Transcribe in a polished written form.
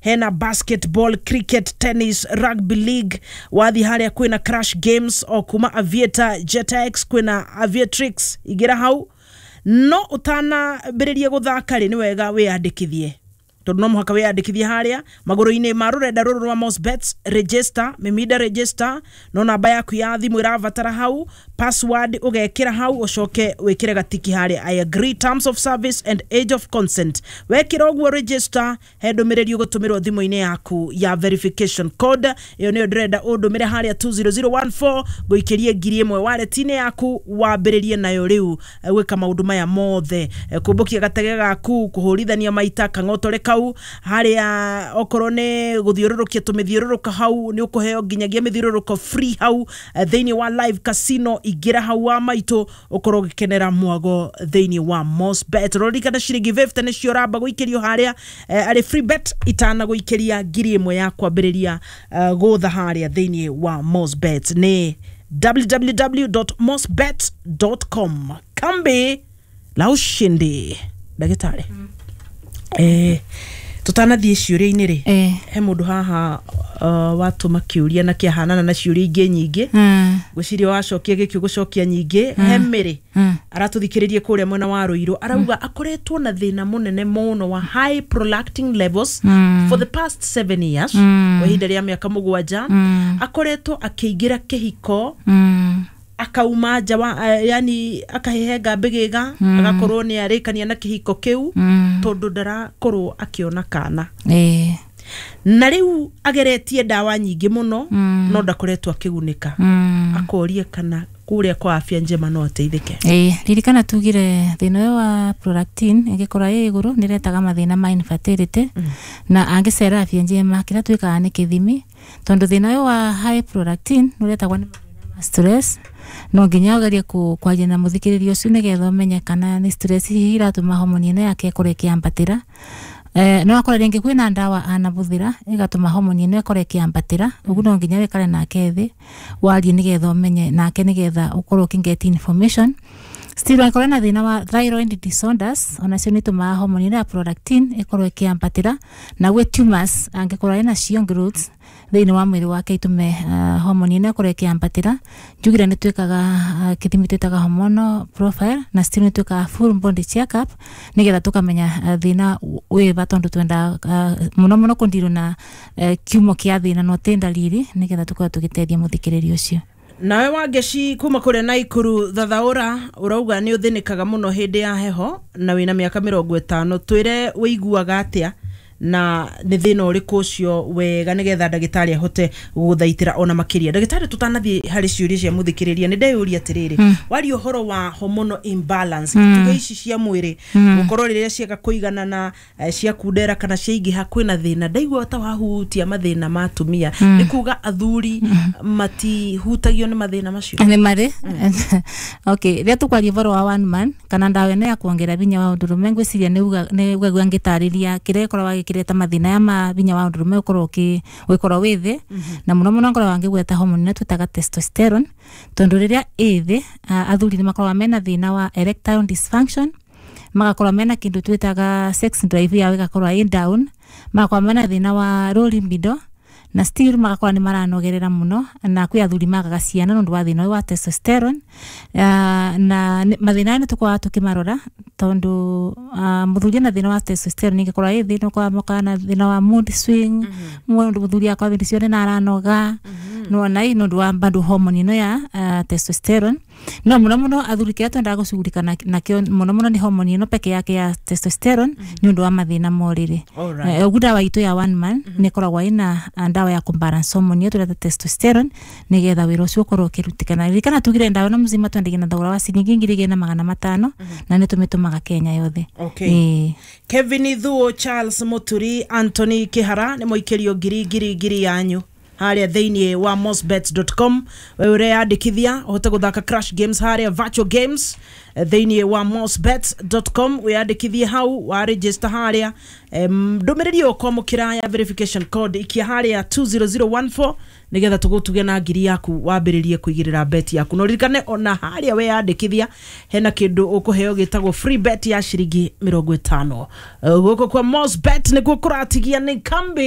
hena basketball, cricket, tennis, rugby league. Wathi haria kwina crash games o kuma Aviator, JetX, kwina Aviatrix igira hau. No utana biriria guthaka ri ni wega wiyandikithie. Tondu no muhaka wiyandikithie haria maguru-ini ma rurenda ruru rwa Mosbets. Register, mimida register, no namba yaku ya thimu iravatara hau, password ugekira hau, ucoke wikire gatiki haria I agree terms of service and age of consent. Wekira ogwo register, hendumiriri ugutumirwo thimu-ini yaku ya verification code. Iyo niyo ndrenda undumire haria 20014 guikirie ngiri imwe wallet-ini yaku wambiririe nayo riu gwika maundu maya mothe, kumbukia gatege gaku, kuhurithania maita kang'otore kau haria okoro ne guthiururukia tumithiururuka hau ni ukuheo ginyagia mithiururuko free hau theini wa live casino igira hau wa maito okoro gikenera mwago theini wa Mosbet. Rorikana shiringi 50 ni cio ramba guikirio haria ari free bet itana guikiria ngiri imwe ya kwambiriria gutha haria theini wa Mosbet ni www.mosbet.com. Kambi la ushindi dagitari. Tutanathie ciuria-ini ri he mundu haha watu makiuria na kiahanana na ciuria ingi nyingi gwiciria wacokia gikio gucokia nyingi hemiri aratuthikiririe kuria mwena wa Ruiru arauga akoretwo na thina munene muno wa high prolactin levels for the past 7 years wa hinda ria miaka 7 akoretwo akiingira kihiko akauma jawa yani akahehenga mbigiga agakorwo ni arikania na kihiko kiu tondu ndara korwo akiona kana na riu ageretie dawa nyingi muno no ndakoretwo akigunika akorie kana kuria kwa afya njema no ateithike. Ririkana tugire thina wa prolactin igikora iguru niretaga mathina ma infertility na angicera afya njema kira twikaga ni kithimi tondu thina wa high prolactin nuretagwa ni stress no nginya ugerie kwaria na muthikiririo ucio nigetha umenye kana ni stress iratuma homoni ino yake ikore kiambatira. No akora ringi kwina ndawa anabuthira igatuma homoni ino ikore kiambatira ugu no nginya wikare nake thi warie nigetha umenye nake nigetha ukorwo get information. Still akora na thina wa thyroid disorders onacio nituma homoni ya prolactin ikorwo kiambatira na gwe tumors angikora ina cio growths thini wa mwiri wake itume homoni ino ikorwo kiambatira. Njugira nitwikaga kithimi twitaga hormonal profile na still nitwikaga full body check up nigetha tukamenya thina wiva tondu twenda muno kundiru na kiumo kia thina no tendaliri nigetha tukwa tugitethia muthikiririo ucio. Nawe wangeci kuma kure Naikuru thathaura urauga ni uthinikaga muno hindi ya heho na wina miaka 50 twire wiguaga atia na ni thina uriku ucio wega nigetha ndagitari ahote guthaitira ona makiria. Ndagitari tutanathie hari ciuria cia muthikiriria ni ndeyuria atiriri wari uhoro wa hormonal imbalance tuge ici cia mwiri gukorwo riria ciaga kuigana na cia kundera kana ciaigi hakwina thina ndaigua ta wahutia mathina matumia ni kuga athuri mati hutagio ni mathina macio ni mari. Okay, ria tukwaria voro wa one man kana ndawe ne ya kuongera binya wa ndurume ngwiciria ni uga ngitariria kirekora kireta mathina ya mabinya wa ndurume ukorwo wikorwo withi na muno ngoro wangigweta hormone na tutaga testosterone tondu riria ithi athuri ni makorwa mena thina wa erectile dysfunction magakorwa mena kindu twitaga sex drive ya igakorwa down magakorwa mena thina wa low libido na still magakorwa ni maranogerera muno na kwi athuri magaga ciana nondu wa thina wa testosterone na mathina ni tukwa tukimarora tondu muthuri na thina wa testosterone ngikorwa ithi no kwa mokana thina wa mood swing mundu muthuri akwa bintu cione na aranoga no na nondu wa bado hormone no ya testosterone no muno athuri kia twenda gucugurika na kio muno ni hormone no peke yake ya testosterone ni nondu wa mathina morire. Uguda wa itu ya one man ni koragwa ina ndawa ya kumbalance hormone yetu ya testosterone nigetha wira ucio ukorwo kirutikana. Ririkana tugire ndawa na muzima twendege na thogora wa ciringi 2,500 na nitumitumaga Kenya yothe. Okay. Kevin Thuo, Charles Muturi, Anthony Kihara ni moikirio ngiri yanyu haria theini wa mosbets.com wewe andikithia uhote guthaka crash games haria virtual games theini wa mosbets.com we andikithia hau wa register haria ndumiriri ukomukira ya verification code ikia haria 20014 nigetha tugutuge na ngiri yaku wambiririe kuigirira bet yaku no ririkane ona haria we andikithia hena kindu ukuheo gitagwo free bet ya shiringi 50 guko kwa Mosbet niguo kuratigia ni Kambi